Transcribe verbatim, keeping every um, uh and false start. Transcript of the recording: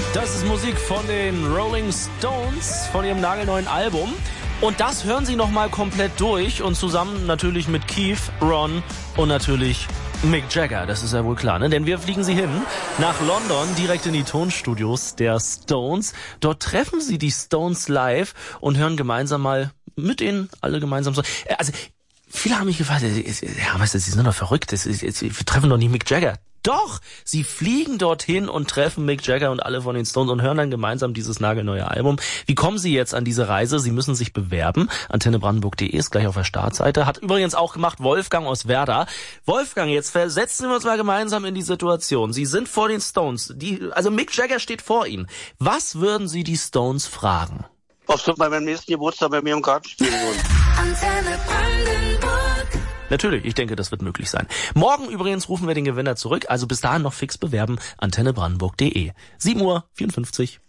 Das ist Musik von den Rolling Stones, von ihrem nagelneuen Album. Und das hören Sie nochmal komplett durch und zusammen natürlich mit Keith, Ron und natürlich Mick Jagger. Das ist ja wohl klar, ne? Denn wir fliegen Sie hin nach London, direkt in die Tonstudios der Stones. Dort treffen Sie die Stones live und hören gemeinsam mal mit ihnen alle gemeinsam so. Also, viele haben mich gefragt, ja, weißt du, Sie sind doch verrückt, wir treffen doch nicht Mick Jagger. Doch, sie fliegen dorthin und treffen Mick Jagger und alle von den Stones und hören dann gemeinsam dieses nagelneue Album. Wie kommen Sie jetzt an diese Reise? Sie müssen sich bewerben. antenne brandenburg punkt de ist gleich auf der Startseite. Hat übrigens auch gemacht Wolfgang aus Werder. Wolfgang, jetzt versetzen wir uns mal gemeinsam in die Situation. Sie sind vor den Stones. Die, also Mick Jagger steht vor Ihnen. Was würden Sie die Stones fragen? Ob sie bei meinem nächsten Geburtstag bei mir im Garten spielen wollen. Antenne Brandenburg. Natürlich, ich denke, das wird möglich sein. Morgen übrigens rufen wir den Gewinner zurück, also bis dahin noch fix bewerben, antenne brandenburg punkt de. sieben Uhr vierundfünfzig.